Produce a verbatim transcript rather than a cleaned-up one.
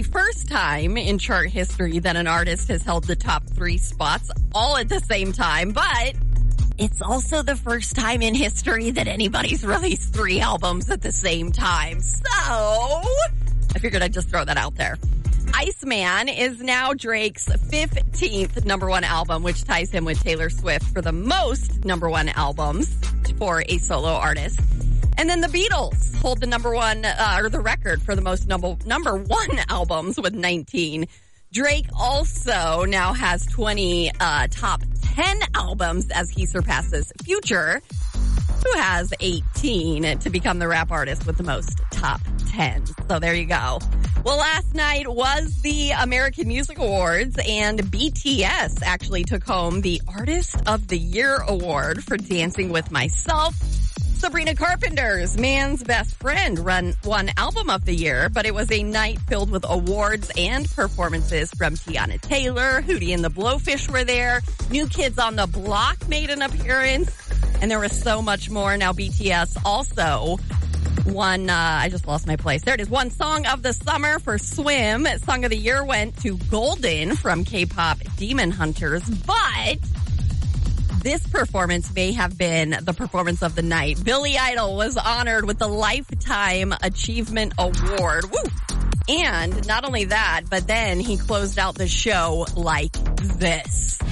first time in chart history that an artist has held the top three spots all at the same time, but it's also the first time in history that anybody's released three albums at the same time. So, I figured I'd just throw that out there. Iceman is now Drake's fifteenth number one album, which ties him with Taylor Swift for the most number one albums for a solo artist. And then the Beatles hold the number one, uh, or the record for the most number, number one albums with nineteen. Drake also now has twenty uh, top ten albums as he surpasses Future, who has eighteen to become the rap artist with the most top tens. So there you go. Well, last night was the American Music Awards, and B T S actually took home the Artist of the Year award for Dancing with Myself. Sabrina Carpenter's Man's Best Friend run, won Album of the Year, but it was a night filled with awards and performances from Tiana Taylor. Hootie and the Blowfish were there. New Kids on the Block made an appearance, and there was so much more. Now B T S also won, uh, I just lost my place. There it is. One Song of the Summer for Swim. Song of the Year went to Golden from K-pop Demon Hunters, but this performance may have been the performance of the night. Billy Idol was honored with the Lifetime Achievement Award. Woo! And not only that, but then he closed out the show like this.